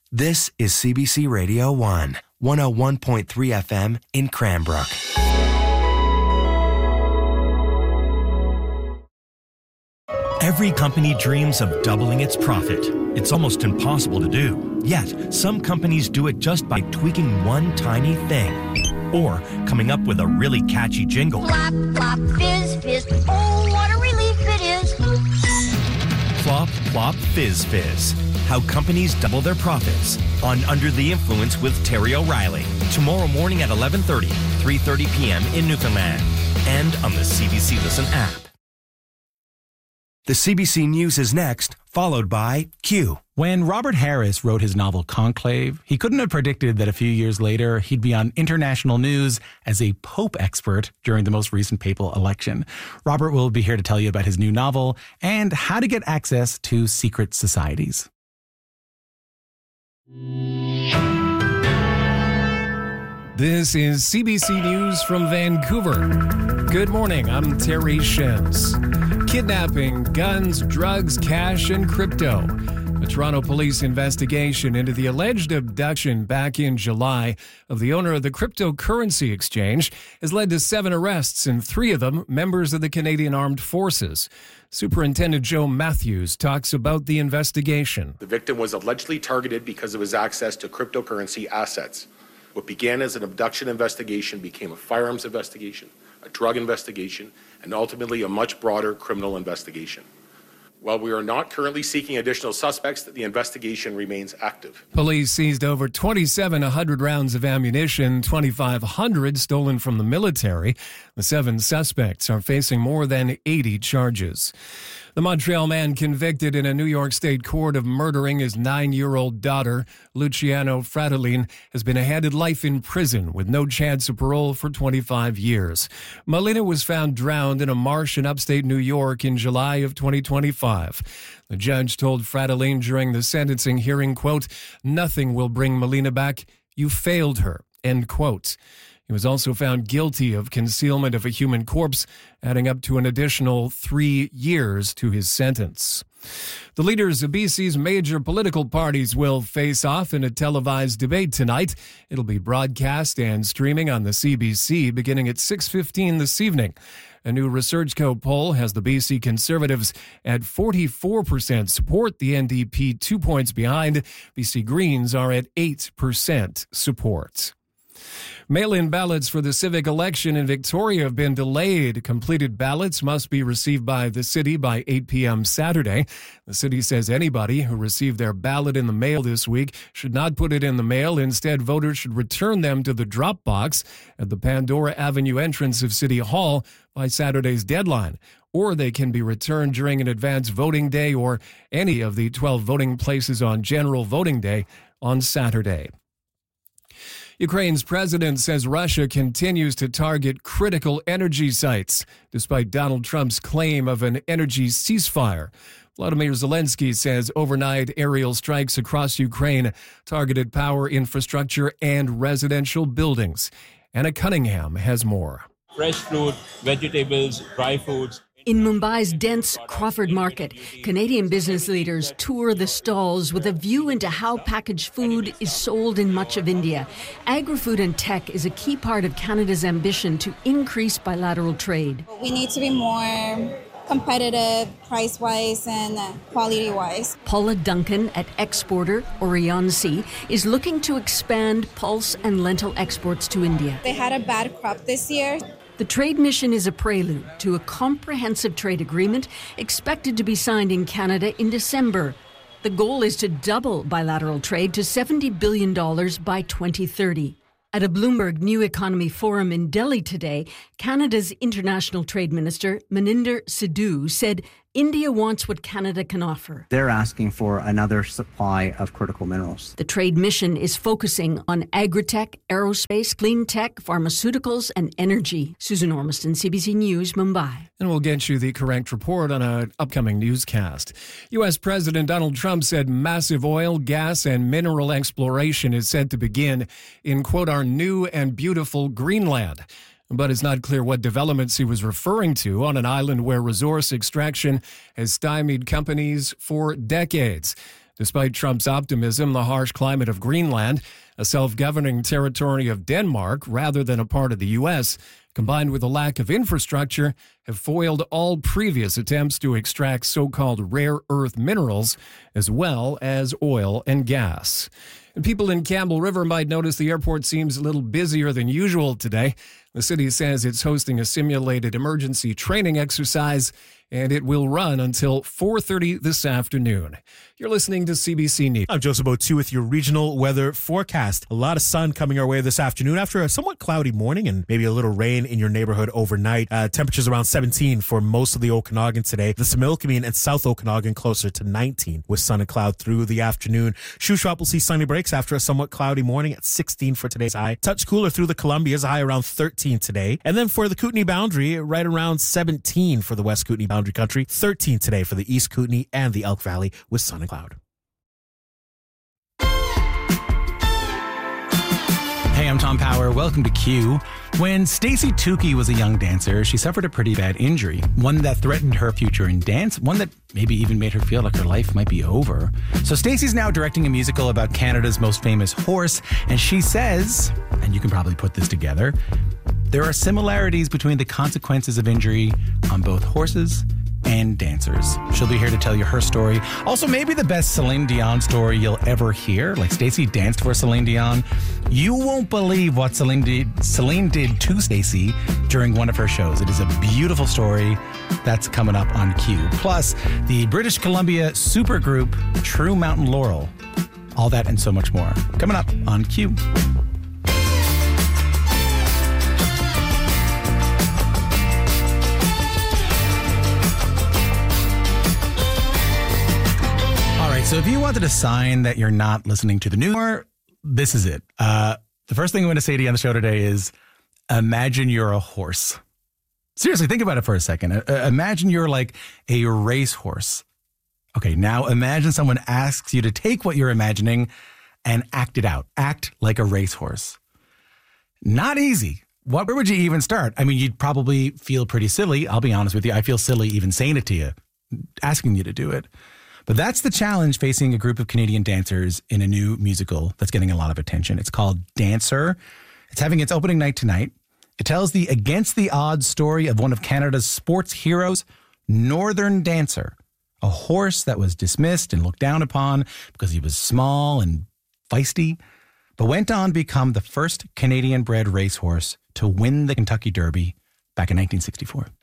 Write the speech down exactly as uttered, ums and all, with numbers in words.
This is C B C Radio one, one oh one point three F M in Cranbrook. Every company dreams of doubling its profit. It's almost impossible to do. Yet, some companies do it just by tweaking one tiny thing. Or coming up with a really catchy jingle. Flop, flop, fizz, fizz. Oh, what a relief it is. Flop, plop, fizz, fizz. How companies double their profits on Under the Influence with Terry O'Reilly. Tomorrow morning at eleven thirty, three thirty p.m. in Newfoundland. And on the C B C Listen app. The C B C News is next, followed by Q. When Robert Harris wrote his novel Conclave, he couldn't have predicted that a few years later he'd be on international news as a Pope expert during the most recent papal election. Robert will be here to tell you about his new novel and how to get access to secret societies. This is C B C News from Vancouver. Good morning, I'm Terry Shins. Kidnapping, guns, drugs, cash, and crypto. A Toronto police investigation into the alleged abduction back in July of the owner of the cryptocurrency exchange has led to seven arrests, and three of them members of the Canadian Armed Forces. Superintendent Joe Matthews talks about the investigation. The victim was allegedly targeted because of his access to cryptocurrency assets. What began as an abduction investigation became a firearms investigation, a drug investigation, and ultimately a much broader criminal investigation. While we are not currently seeking additional suspects, the investigation remains active. Police seized over twenty-seven hundred rounds of ammunition, twenty-five hundred stolen from the military. The seven suspects are facing more than eighty charges. The Montreal man convicted in a New York State court of murdering his nine-year-old daughter, Luciano Fratellin, has been handed life in prison with no chance of parole for twenty-five years. Molina was found drowned in a marsh in upstate New York in July of twenty twenty-five. The judge told Fratellin during the sentencing hearing, quote, "Nothing will bring Molina back. You failed her," end quote. He was also found guilty of concealment of a human corpse, adding up to an additional three years to his sentence. The leaders of B C's major political parties will face off in a televised debate tonight. It'll be broadcast and streaming on the C B C beginning at six fifteen this evening. A new ResearchCo poll has the B C Conservatives at forty-four percent support, the N D P two points behind. B C Greens are at eight percent support. Mail-in ballots for the civic election in Victoria have been delayed. Completed ballots must be received by the city by eight p.m. Saturday. The city says anybody who received their ballot in the mail this week should not put it in the mail. Instead, voters should return them to the drop box at the Pandora Avenue entrance of City Hall by Saturday's deadline. Or they can be returned during an advance voting day or any of the twelve voting places on general voting day on Saturday. Ukraine's president says Russia continues to target critical energy sites, despite Donald Trump's claim of an energy ceasefire. Vladimir Zelensky says overnight aerial strikes across Ukraine targeted power infrastructure and residential buildings. Anna Cunningham has more. Fresh fruit, vegetables, dry foods. In Mumbai's dense Crawford Market, Canadian business leaders tour the stalls with a view into how packaged food is sold in much of India. Agri-food and tech is a key part of Canada's ambition to increase bilateral trade. We need to be more competitive price-wise and quality-wise. Paula Duncan at exporter Orionsi is looking to expand pulse and lentil exports to India. They had a bad crop this year. The trade mission is a prelude to a comprehensive trade agreement expected to be signed in Canada in December. The goal is to double bilateral trade to seventy billion dollars by twenty thirty. At a Bloomberg New Economy Forum in Delhi today, Canada's International Trade Minister, Maninder Sidhu, said India wants what Canada can offer. They're asking for another supply of critical minerals. The trade mission is focusing on agri-tech, aerospace, clean tech, pharmaceuticals, and energy. Susan Ormiston, C B C News, Mumbai. And we'll get you the correct report on an upcoming newscast. U S. President Donald Trump said massive oil, gas, and mineral exploration is set to begin in, quote, our new and beautiful Greenland. But it's not clear what developments he was referring to on an island where resource extraction has stymied companies for decades. Despite Trump's optimism, the harsh climate of Greenland, a self-governing territory of Denmark rather than a part of the U S, combined with a lack of infrastructure, have foiled all previous attempts to extract so-called rare earth minerals, as well as oil and gas. And people in Campbell River might notice the airport seems a little busier than usual today. The city says it's hosting a simulated emergency training exercise, and it will run until four thirty this afternoon. You're listening to C B C News. I'm Joseph O'Toole with your regional weather forecast. A lot of sun coming our way this afternoon after a somewhat cloudy morning and maybe a little rain in your neighborhood overnight. Uh, temperatures around seventeen for most of the Okanagan today. The Similkameen and South Okanagan closer to nineteen with sun and cloud through the afternoon. Shuswap will see sunny breaks after a somewhat cloudy morning at sixteen for today's high. Touch cooler through the Columbias, a high around thirteen today. And then for the Kootenay boundary, right around seventeen for the West Kootenay boundary country. thirteen today for the East Kootenay and the Elk Valley with sun and cloud. Hey, I'm Tom Power. Welcome to Q. When Stacey Tukey was a young dancer, she suffered a pretty bad injury, one that threatened her future in dance, one that maybe even made her feel like her life might be over. So Stacey's now directing a musical about Canada's most famous horse, and she says, and you can probably put this together, there are similarities between the consequences of injury on both horses and dancers. She'll be here to tell you her story. Also, maybe the best Celine Dion story you'll ever hear. Like Stacey danced for Celine Dion. You won't believe what Celine did, Celine did to Stacey during one of her shows. It is a beautiful story that's coming up on Q. Plus, the British Columbia supergroup True Mountain Laurel. All that and so much more coming up on Q. So if you wanted a sign that you're not listening to the news, this is it. Uh, the first thing I'm going to say to you on the show today is imagine you're a horse. Seriously, think about it for a second. Uh, imagine you're like a racehorse. Okay, now imagine someone asks you to take what you're imagining and act it out. Act like a racehorse. Not easy. What, where would you even start? I mean, you'd probably feel pretty silly. I'll be honest with you. I feel silly even saying it to you, asking you to do it. But that's the challenge facing a group of Canadian dancers in a new musical that's getting a lot of attention. It's called Dancer. It's having its opening night tonight. It tells the against the odds story of one of Canada's sports heroes, Northern Dancer, a horse that was dismissed and looked down upon because he was small and feisty, but went on to become the first Canadian-bred racehorse to win the Kentucky Derby back in nineteen sixty-four.